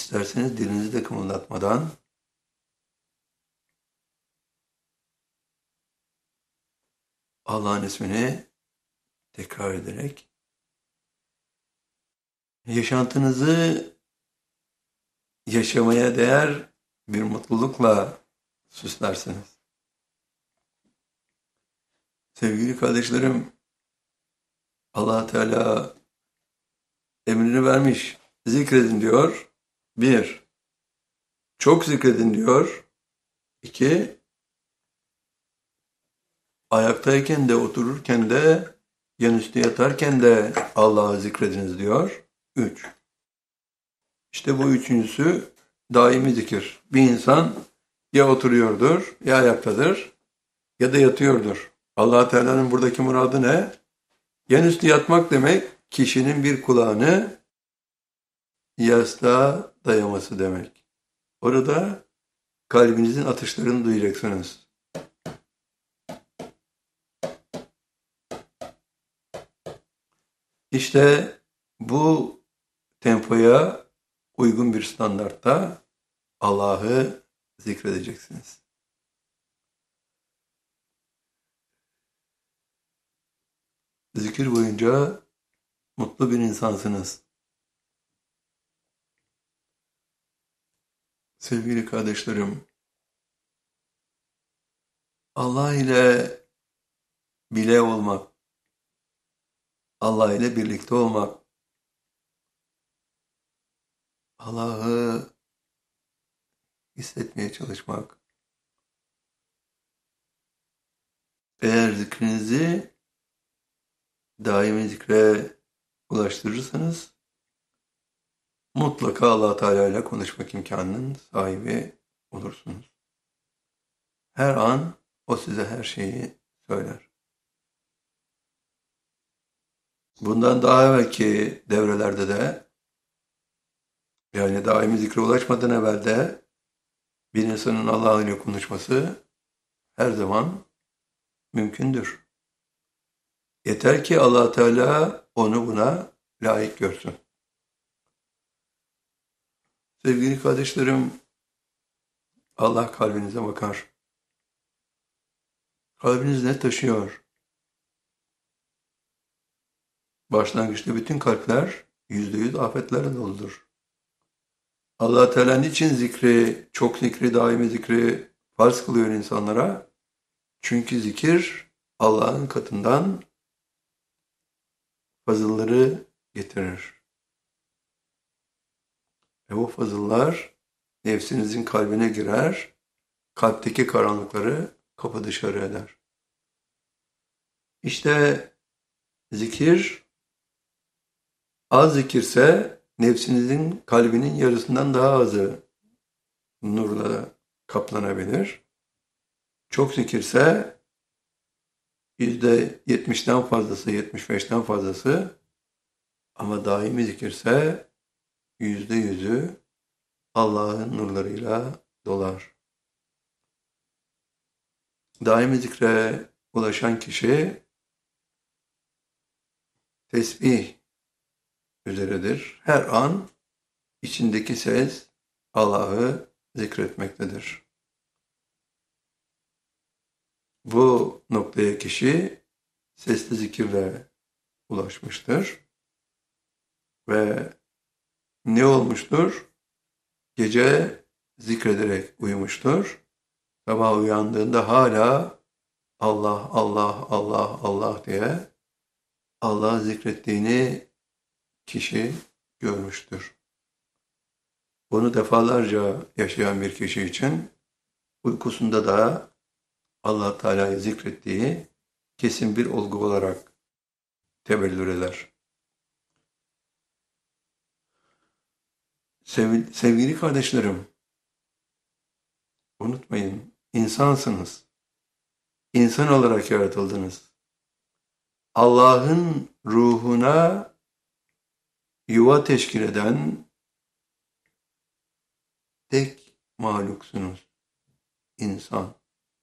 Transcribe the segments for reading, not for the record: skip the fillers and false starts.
İsterseniz dilinizi de kımıldatmadan Allah'ın ismini tekrar ederek yaşantınızı yaşamaya değer bir mutlulukla süslersiniz. Sevgili kardeşlerim, Allah Teala emrini vermiş. Zikredin diyor. 1. Çok zikredin diyor. 2. Ayaktayken de otururken de yan üstü yatarken de Allah'ı zikrediniz diyor. 3. İşte bu üçüncüsü daimi zikir. Bir insan ya oturuyordur, ya ayaktadır, ya da yatıyordur. Allah Teala'nın buradaki muradı ne? Yan üstü yatmak demek, kişinin bir kulağını yastığa dayaması demek. Orada kalbinizin atışlarını duyacaksınız. İşte bu tempoya uygun bir standartta Allah'ı zikredeceksiniz. Zikir boyunca mutlu bir insansınız. Sevgili kardeşlerim, Allah ile bile olmak, Allah ile birlikte olmak, Allah'ı hissetmeye çalışmak. Eğer zikrinizi daimi zikre ulaştırırsanız mutlaka Allah Teala ile konuşmak imkanının sahibi olursunuz. Her an o size her şeyi söyler. Bundan daha evvelki devrelerde de, yani daimi zikre ulaşmadan evvel de bir insanın Allah ile konuşması her zaman mümkündür. Yeter ki Allah Teala onu buna layık görsün. Sevgili kardeşlerim, Allah kalbinize bakar. Kalbiniz ne taşıyor? Başlangıçta bütün kalpler %100 afetlerle doludur. Allah Teala niçin zikri, çok zikri, daimi zikri farz kılıyor insanlara? Çünkü zikir Allah'ın katından fazılları getirir. Ve o fazıllar nefsinizin kalbine girer, kalpteki karanlıkları kapı dışarı eder. İşte zikir, az zikirse nefsinizin kalbinin yarısından daha azı nurla kaplanabilir. Çok zikirse %70'den fazlası, 75'ten fazlası, ama daimi zikirse %100'ü Allah'ın nurlarıyla dolar. Daimi zikre ulaşan kişi tesbih üzeredir. Her an içindeki ses Allah'ı zikretmektedir. Bu noktaya kişi sesli zikirle ulaşmıştır. Ve ne olmuştur? Gece zikrederek uyumuştur. Sabah uyandığında hala Allah, Allah, Allah, Allah diye Allah'ı zikrettiğini kişi görmüştür. Bunu defalarca yaşayan bir kişi için uykusunda da Allah Teala'yı zikrettiği kesin bir olgu olarak tebellür eder. Sevgili kardeşlerim, unutmayın, insansınız. İnsan olarak yaratıldınız. Allah'ın ruhuna yuva teşkil eden tek mahluksunuz. İnsan.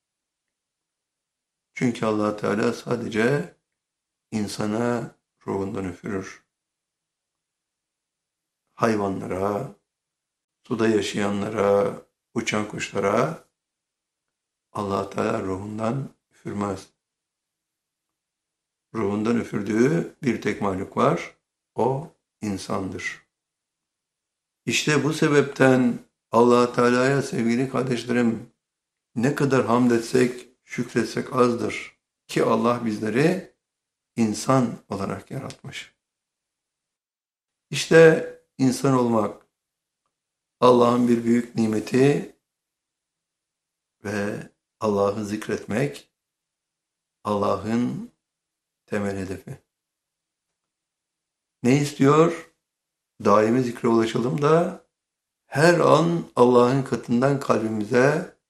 Çünkü Allah Teala sadece insana ruhundan üfürür. Hayvanlara, suda yaşayanlara, uçan kuşlara Allah Teala ruhundan üfürmez. Ruhundan üfürdüğü bir tek mahluk var, o insandır. İşte bu sebepten Allah Teala'ya sevgili kardeşlerim ne kadar hamd etsek, şükretsek azdır ki Allah bizleri insan olarak yaratmış. İşte insan olmak Allah'ın bir büyük nimeti ve Allah'ı zikretmek Allah'ın temel hedefi. Ne istiyor? Daimi zikre ulaşalım da her an Allah'ın katından kalbimize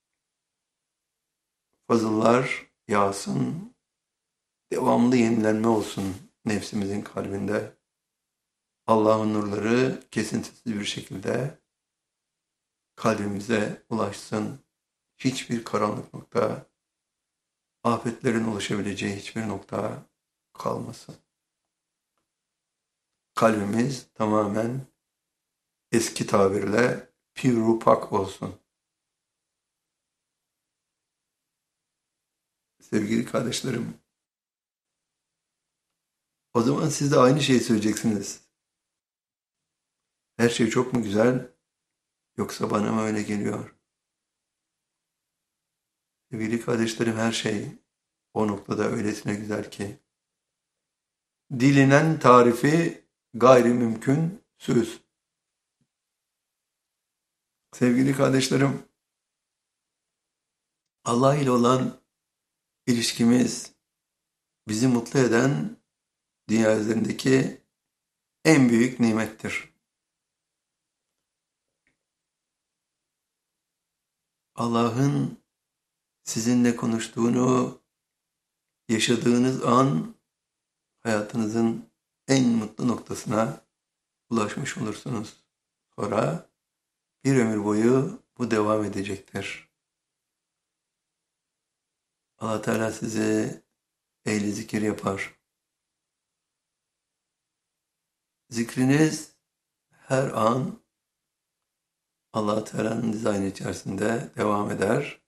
fazıllar yağsın, devamlı yenilenme olsun nefsimizin kalbinde. Allah'ın nurları kesintisiz bir şekilde kalbimize ulaşsın. Hiçbir karanlık nokta, afetlerin ulaşabileceği hiçbir nokta kalmasın. Kalbimiz tamamen eski tabirle pür pak olsun. Sevgili kardeşlerim, o zaman siz de aynı şeyi söyleyeceksiniz. Her şey çok mu güzel, yoksa bana mı öyle geliyor? Sevgili kardeşlerim, her şey o noktada öylesine güzel ki, dilinen tarifi gayri mümkün söz. Sevgili kardeşlerim, Allah ile olan ilişkimiz bizi mutlu eden dünya üzerindeki en büyük nimettir. Allah'ın sizinle konuştuğunu yaşadığınız an hayatınızın en mutlu noktasına ulaşmış olursunuz. Sonra bir ömür boyu bu devam edecektir. Allah Teala sizi ehli zikir yapar. Zikriniz her an Allah Teala'nın dizaynı içerisinde devam eder.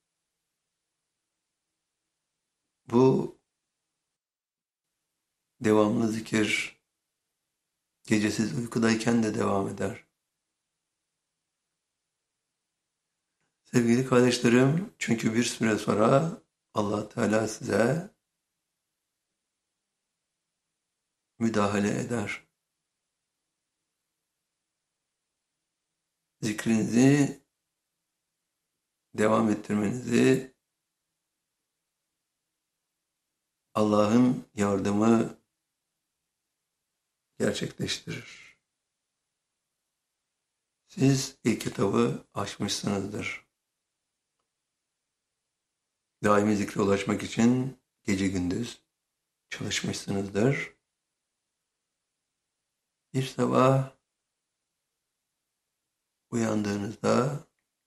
Bu devamlı zikir gecesiz uykudayken de devam eder. Sevgili kardeşlerim, çünkü bir süre sonra Allah Teala size müdahale eder. Zikrinizi devam ettirmenizi Allah'ın yardımı gerçekleştirir. Siz ilk kitabı açmışsınızdır. Daimi zikre ulaşmak için gece gündüz çalışmışsınızdır. Bir sabah uyandığınızda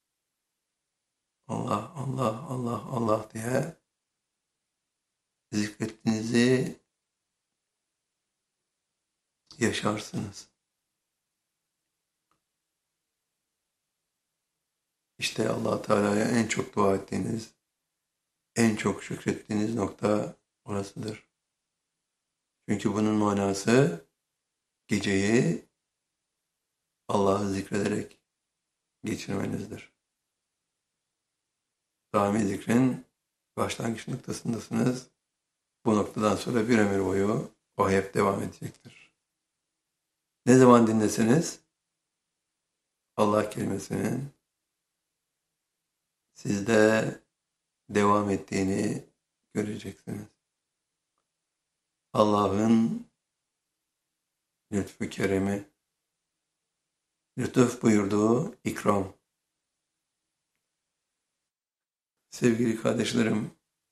Allah, Allah, Allah, Allah diye zikrettiğinizi yaşarsınız. İşte Allah Teala'ya en çok dua ettiğiniz, en çok şükrettiğiniz nokta orasıdır. Çünkü bunun manası geceyi Allah'ı zikrederek geçirmenizdir. Daimi zikrin başlangıç noktasındasınız. Bu noktadan sonra bir ömür boyu o hep devam edecektir. Ne zaman dinleseniz Allah kelimesinin sizde devam ettiğini göreceksiniz. Allah'ın lütfu keremi, lütuf buyurduğu ikram. Sevgili kardeşlerim,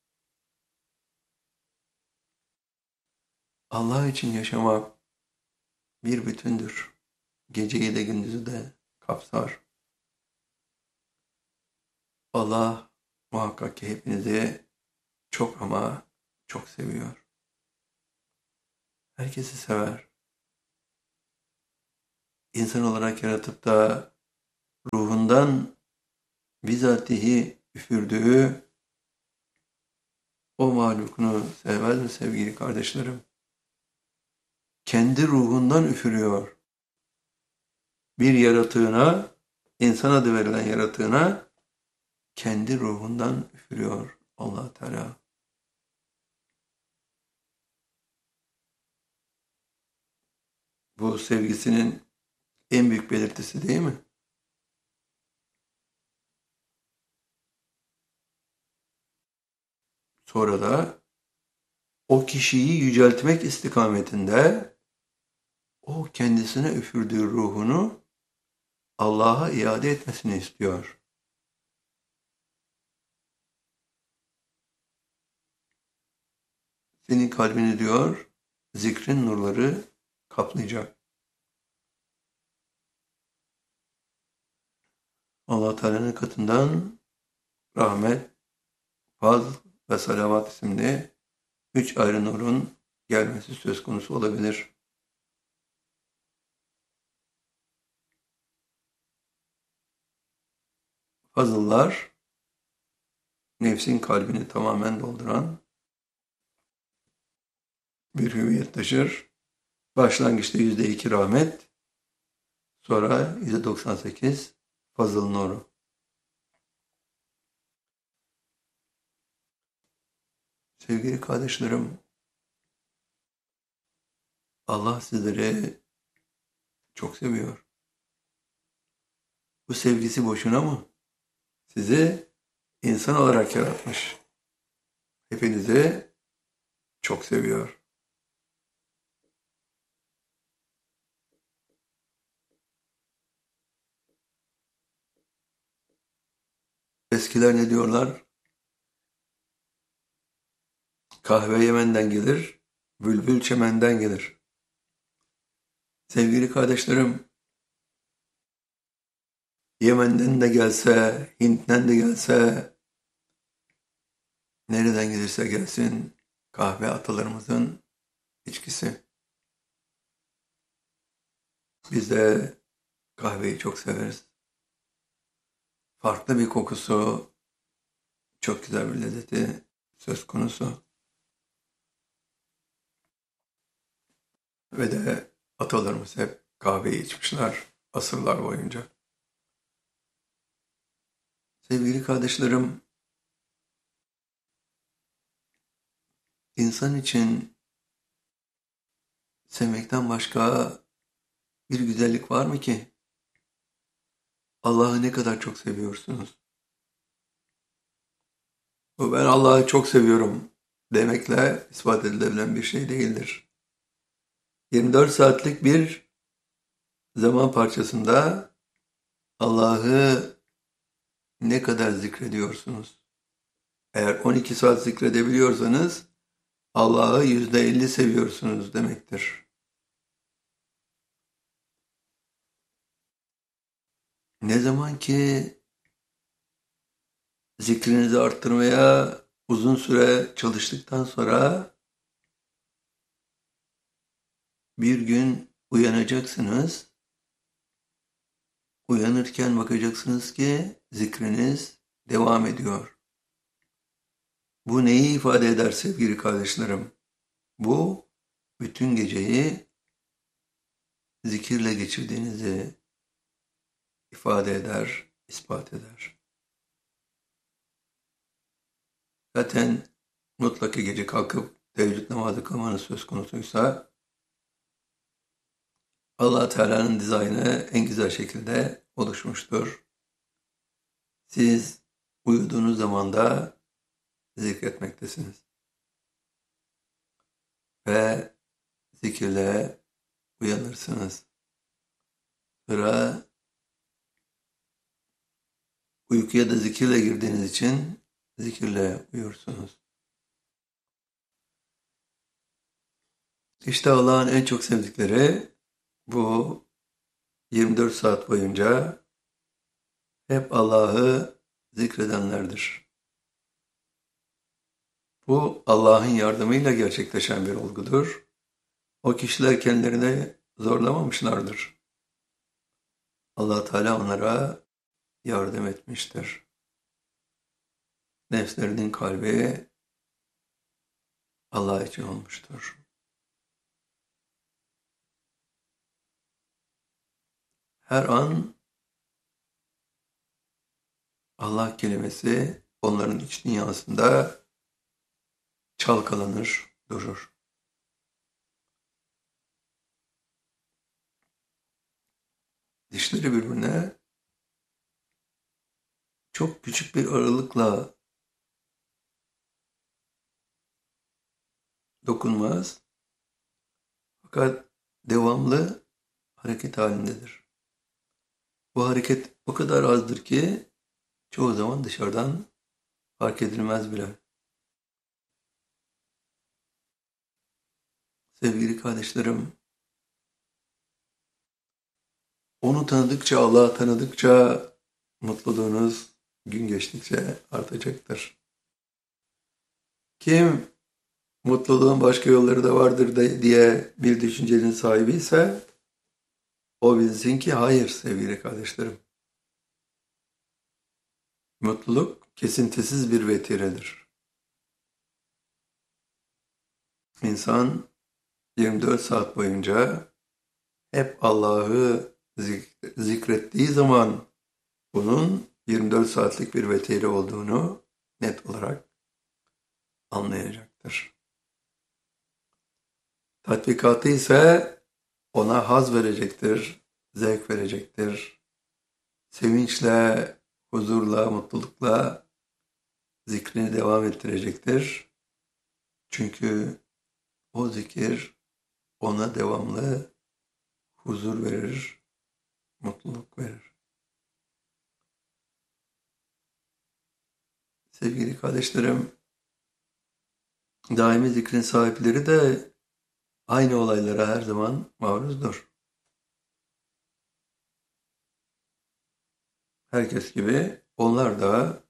Allah için yaşamak bir bütündür. Geceyi de gündüzü de kapsar. Allah muhakkak ki hepinizi çok ama çok seviyor. Herkesi sever. İnsan olarak yaratıp da ruhunu ruhundan bizatihi üfürdüğü o mahlukunu sevmez mi sevgili kardeşlerim? Kendi ruhundan üfürüyor. Bir yaratığına, insan adı verilen yaratığına kendi ruhundan üfürüyor Allah Teala. Bu sevgisinin en büyük belirtisi değil mi? Sonra da o kişiyi yüceltmek istikametinde o kendisine üfürdüğü ruhunu Allah'a iade etmesini istiyor. Senin kalbini diyor, zikrin nurları kaplayacak. Allah Teala'nın katından rahmet, fazl ve salavat isimli 3 ayrı nurun gelmesi söz konusu olabilir. Fazıllar, nefsin kalbini tamamen dolduran bir hüviyet taşır. Başlangıçta %2 rahmet, sonra %98 fazıl nuru. Sevgili kardeşlerim, Allah sizleri çok seviyor. Bu sevgisi boşuna mı? Sizi insan olarak yaratmış. Hepinizi çok seviyor. Eskiler ne diyorlar? Kahve Yemen'den gelir, bülbül çemenden gelir. Sevgili kardeşlerim, Yemen'den de gelse, Hint'ten de gelse, nereden gelirse gelsin, kahve atalarımızın içkisi. Biz de kahveyi çok severiz. Farklı bir kokusu, çok güzel bir lezzeti söz konusu. Ve de atalarımız hep kahveyi içmişler asırlar boyunca. Sevgili kardeşlerim, insan için sevmekten başka bir güzellik var mı ki? Allah'ı ne kadar çok seviyorsunuz? Bu ben Allah'ı çok seviyorum demekle ispat edilebilen bir şey değildir. 24 saatlik bir zaman parçasında Allah'ı ne kadar zikrediyorsunuz? Eğer 12 saat zikredebiliyorsanız Allah'ı %50 seviyorsunuz demektir. Ne zaman ki zikrinizi arttırmaya uzun süre çalıştıktan sonra bir gün uyanacaksınız. Uyanırken bakacaksınız ki zikriniz devam ediyor. Bu neyi ifade eder sevgili kardeşlerim? Bu bütün geceyi zikirle geçirdiğinizi ifade eder, ispat eder. Zaten mutlaka gece kalkıp teheccüd namazı kılmanız söz konusuysa Allah Teala'nın dizaynı en güzel şekilde oluşmuştur. Siz uyuduğunuz zaman da zikretmektesiniz. Ve zikirle uyanırsınız. Sonra uykuya da zikirle girdiğiniz için zikirle uyursunuz. İşte Allah'ın en çok sevdikleri bu 24 saat boyunca hep Allah'ı zikredenlerdir. Bu Allah'ın yardımıyla gerçekleşen bir olgudur. O kişiler kendilerini zorlamamışlardır. Allah Teala onlara yardım etmiştir. Nefslerinin kalbi Allah için olmuştur. Her an Allah kelimesi onların iç dünyasında çalkalanır, durur. Dişleri birbirine çok küçük bir aralıkla dokunmaz. Fakat devamlı hareket halindedir. Bu hareket o kadar azdır ki çoğu zaman dışarıdan fark edilmez bile. Sevgili kardeşlerim, onu tanıdıkça, Allah'ı tanıdıkça mutluluğunuz gün geçtikçe artacaktır. Kim mutluluğun başka yolları da vardır diye bir düşüncenin sahibi ise o bilsin ki hayır sevgili kardeşlerim. Mutluluk kesintisiz bir vetiredir. İnsan 24 saat boyunca hep Allah'ı zikrettiği zaman bunun 24 saatlik bir vetire olduğunu net olarak anlayacaktır. Tatbikatı ise ona haz verecektir, zevk verecektir. Sevinçle, huzurla, mutlulukla zikrini devam ettirecektir. Çünkü o zikir ona devamlı huzur verir, mutluluk verir. Sevgili kardeşlerim, daimi zikrin sahipleri de aynı olaylara her zaman maruzdur. Herkes gibi onlar da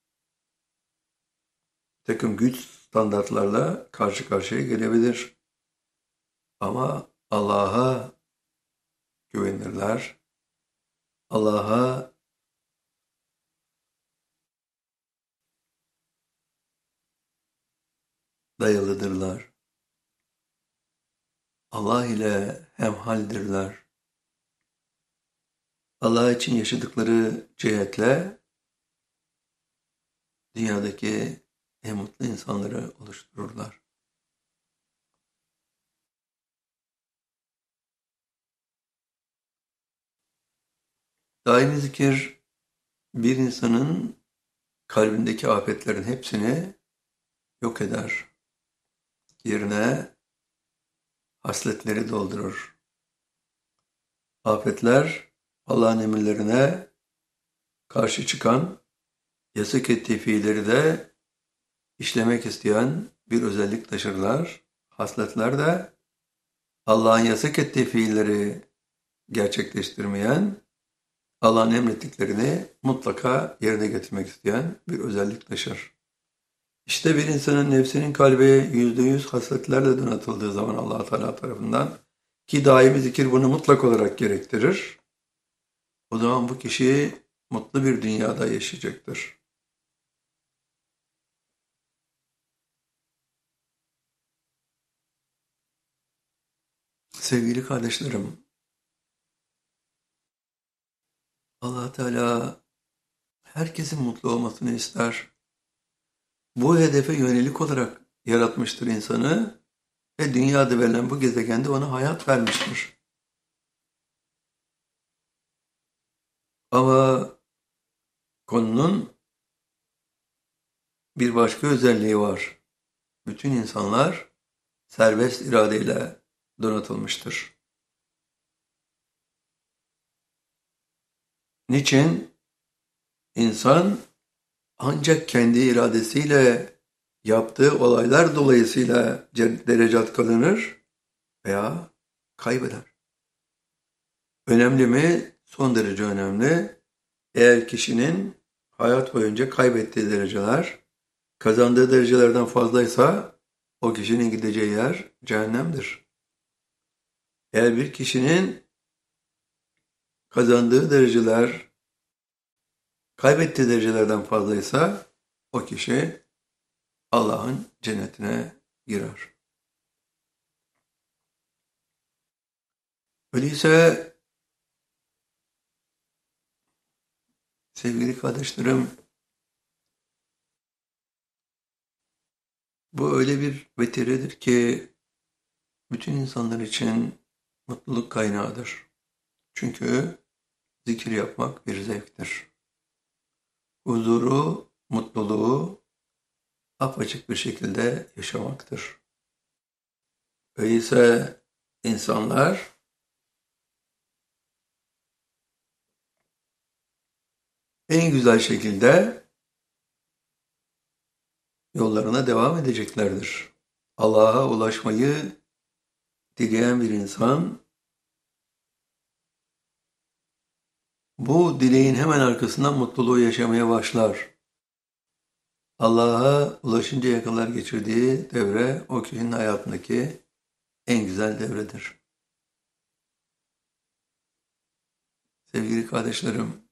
takım güç standartlarla karşı karşıya gelebilir. Ama Allah'a güvenirler. Allah'a dayalıdırlar. Allah ile hemhaldirler. Allah için yaşadıkları cihetle dünyadaki en mutlu insanları oluştururlar. Daimi zikir bir insanın kalbindeki afetlerin hepsini yok eder. Yerine hasletleri doldurur. Afetler Allah'ın emirlerine karşı çıkan, yasak ettiği fiilleri de işlemek isteyen bir özellik taşırlar. Hasletler de Allah'ın yasak ettiği fiilleri gerçekleştirmeyen, Allah'ın emrettiklerini mutlaka yerine getirmek isteyen bir özellik taşır. İşte bir insanın nefsinin kalbi %100 hasletlerle donatıldığı zaman Allah Teala tarafından ki daimi zikir bunu mutlak olarak gerektirir. O zaman bu kişi mutlu bir dünyada yaşayacaktır. Sevgili kardeşlerim, Allah Teala herkesin mutlu olmasını ister. Bu hedefe yönelik olarak yaratmıştır insanı ve dünyada verilen bu gezegende ona hayat vermiştir. Ama konunun bir başka özelliği var. Bütün insanlar serbest iradeyle donatılmıştır. Niçin? İnsan ancak kendi iradesiyle yaptığı olaylar dolayısıyla derecat kazanır veya kaybeder. Önemli mi? Son derece önemli. Eğer kişinin hayat boyunca kaybettiği dereceler kazandığı derecelerden fazlaysa o kişinin gideceği yer cehennemdir. Eğer bir kişinin kazandığı dereceler Kaybettiği derecelerden fazlaysa o kişi Allah'ın cennetine girer. Öyleyse sevgili kardeşlerim, bu öyle bir vetiredir ki bütün insanlar için mutluluk kaynağıdır. Çünkü zikir yapmak bir zevktir. Huzuru, mutluluğu apaçık bir şekilde yaşamaktır. Öyleyse insanlar en güzel şekilde yollarına devam edeceklerdir. Allah'a ulaşmayı dileyen bir insan, bu dileğin hemen arkasından mutluluğu yaşamaya başlar. Allah'a ulaşıncaya kadar geçirdiği devre o kişinin hayatındaki en güzel devredir. Sevgili kardeşlerim,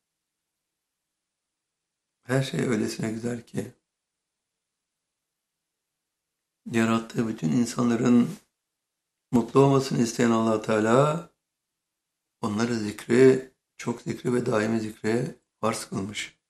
her şey öylesine güzel ki, yarattığı bütün insanların mutlu olmasını isteyen Allah Teala, onları zikri, çok zikri ve daimi zikre farz kılmış.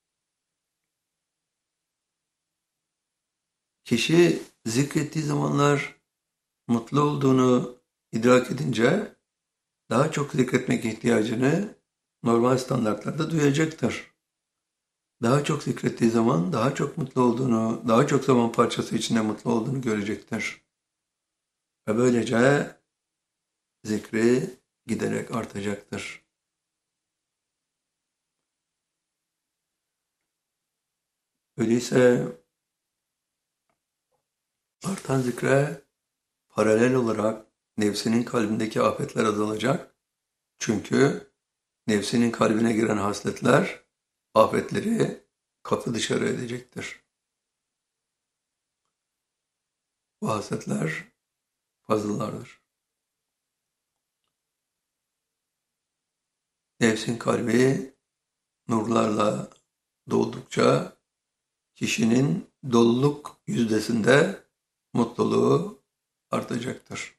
Kişi zikrettiği zamanlar mutlu olduğunu idrak edince daha çok zikretmek ihtiyacını normal standartlarda duyacaktır. Daha çok zikrettiği zaman daha çok mutlu olduğunu, daha çok zaman parçası içinde mutlu olduğunu görecektir. Ve böylece zikri giderek artacaktır. Öyleyse artan zikre paralel olarak nefsinin kalbindeki afetler azalacak. Çünkü nefsinin kalbine giren hasletler afetleri kapı dışarı edecektir. Bu hasletler fazlalardır. Nefsin kalbi nurlarla doldukça kişinin doluluk yüzdesinde mutluluğu artacaktır.